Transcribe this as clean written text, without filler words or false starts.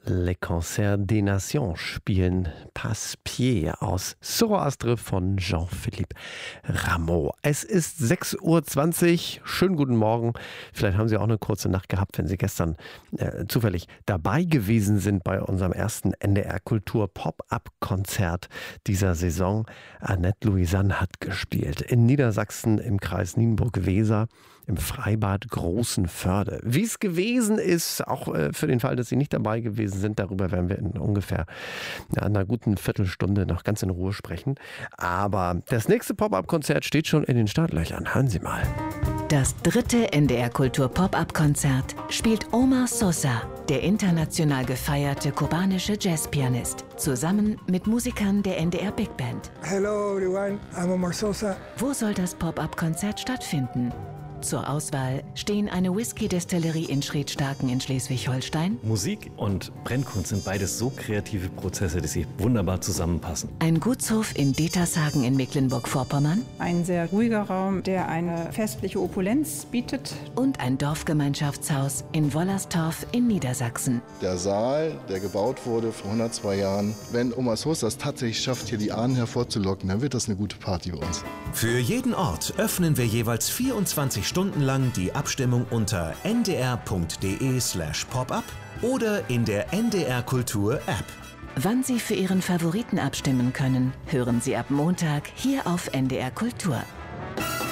Le Concert des Nations spielen Passepied aus Zoroastre von Jean-Philippe Rameau. Es ist 6:20 Uhr. Schönen guten Morgen. Vielleicht haben Sie auch eine kurze Nacht gehabt, wenn Sie gestern zufällig dabei gewesen sind bei unserem ersten NDR Kultur Pop-Up-Konzert dieser Saison. Annette Louisanne hat gespielt in Niedersachsen im Kreis Nienburg-Weser im Freibad Großenförde. Wie es gewesen ist, auch für den Fall, dass Sie nicht dabei gewesen sind, darüber werden wir in ungefähr einer guten Viertelstunde noch ganz in Ruhe sprechen. Aber das nächste Pop-Up-Konzert steht schon in den Startlöchern. Hören Sie mal. Das dritte NDR Kultur Pop-Up-Konzert spielt Omar Sosa, der international gefeierte kubanische Jazzpianist, zusammen mit Musikern der NDR Big Band. Hello everyone, I'm Omar Sosa. Wo soll das Pop-Up-Konzert stattfinden? Zur Auswahl stehen eine Whisky-Destillerie in Schredstaken in Schleswig-Holstein, Musik und Brennkunst sind beides so kreative Prozesse, dass sie wunderbar zusammenpassen. ein Gutshof in Detershagen in Mecklenburg-Vorpommern Ein sehr ruhiger Raum, der eine festliche Opulenz bietet. und ein Dorfgemeinschaftshaus in Wollerstorf in Niedersachsen. Der Saal, der gebaut wurde vor 102 Jahren, wenn Omar Sosa es tatsächlich schafft, hier die Ahnen hervorzulocken, dann wird das eine gute Party bei uns. Für jeden Ort öffnen wir jeweils 24 Stunden lang die Abstimmung unter ndr.de/popup oder in der NDR Kultur App. Wann Sie für Ihren Favoriten abstimmen können, hören Sie ab Montag hier auf NDR Kultur.